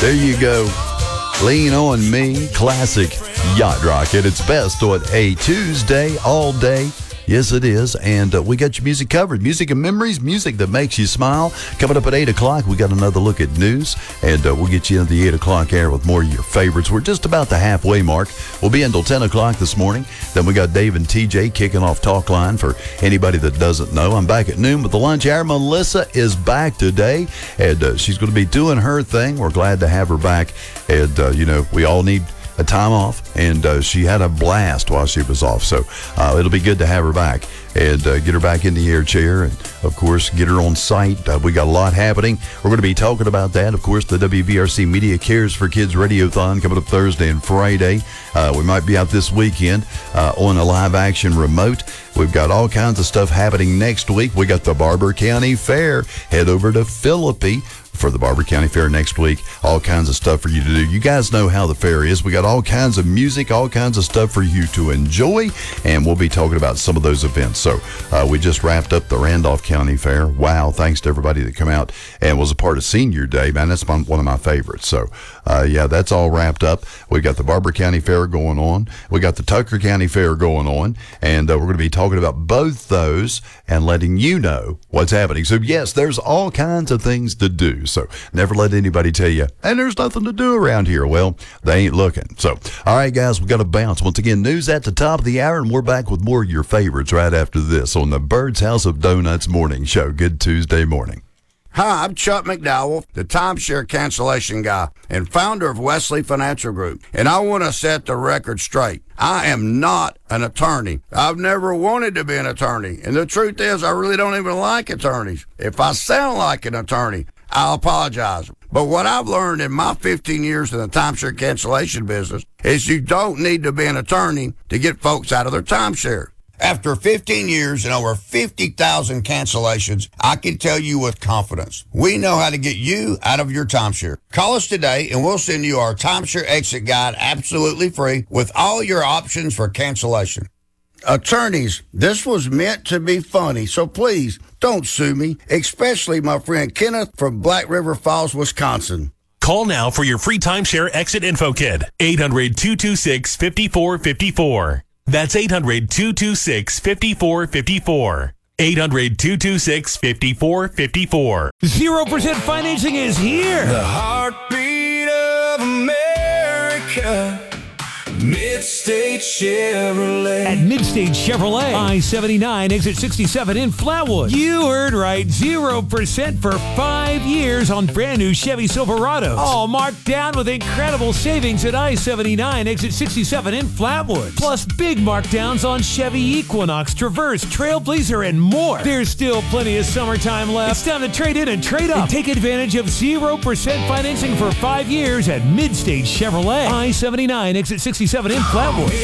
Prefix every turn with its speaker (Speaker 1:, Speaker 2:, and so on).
Speaker 1: There you go. Lean on Me, classic yacht rock at its best on a Tuesday all day. Yes, it is. And we got your music covered. Music and memories, music that makes you smile. Coming up at 8 o'clock, we got another look at news. And we'll get you into the 8 o'clock hour with more of your favorites. We're just about the halfway mark. We'll be until 10 o'clock this morning. Then we got Dave and TJ kicking off Talk Line for anybody that doesn't know. I'm back at noon with the lunch hour. Melissa is back today. And she's going to be doing her thing. We're glad to have her back. And, we all need a time off, and she had a blast while she was off. So it'll be good to have her back and get her back in the air chair and, of course, get her on site. We got a lot happening. We're going to be talking about that. Of course, the WVRC Media Cares for Kids Radiothon coming up Thursday and Friday. We might be out this weekend on a live action remote. We've got all kinds of stuff happening next week. We got the Barber County Fair. Head over to Philippi for the Barber County Fair next week. All kinds of stuff for you to do. You guys know how the fair is. We got all kinds of music, all kinds of stuff for you to enjoy, and we'll be talking about some of those events. So we just wrapped up the Randolph County Fair. Wow, thanks to everybody that came out and was a part of Senior Day. Man, that's one of my favorites. So, that's all wrapped up. We got the Barber County Fair going on. We got the Tucker County Fair going on, and we're going to be talking about both those and letting you know what's happening. So, yes, there's all kinds of things to do. So never let anybody tell you, and there's nothing to do around here. Well, they ain't looking. So, all right, guys, we got to bounce. Once again, news at the top of the hour, and we're back with more of your favorites right after this on the Bird's House of Donuts Morning Show. Good Tuesday morning.
Speaker 2: Hi, I'm Chuck McDowell, the timeshare cancellation guy and founder of Wesley Financial Group. And I want to set the record straight. I am not an attorney. I've never wanted to be an attorney. And the truth is, I really don't even like attorneys. If I sound like an attorney, I'll apologize. But what I've learned in my 15 years in the timeshare cancellation business is you don't need to be an attorney to get folks out of their timeshare. After 15 years and over 50,000 cancellations, I can tell you with confidence, we know how to get you out of your timeshare. Call us today and we'll send you our timeshare exit guide absolutely free with all your options for cancellation. Attorneys, this was meant to be funny, so please don't sue me, especially my friend Kenneth from Black River Falls, Wisconsin.
Speaker 3: Call now for your free timeshare exit info kit. 800-226-5454. That's 800-226-5454. 800-226-5454.
Speaker 4: 0% financing is here.
Speaker 5: The heartbeat of America. Midstate Chevrolet.
Speaker 4: At Midstate Chevrolet, I-79, exit 67 in Flatwood. You heard right, 0% for 5 years on brand new Chevy Silverados. All marked down with incredible savings at I-79, exit 67 in Flatwood. Plus big markdowns on Chevy Equinox, Traverse, Trailblazer, and more. There's still plenty of summertime left. It's time to trade in and trade up. And take advantage of 0% financing for 5 years at Midstate Chevrolet. I-79, exit 67 in Flatwood.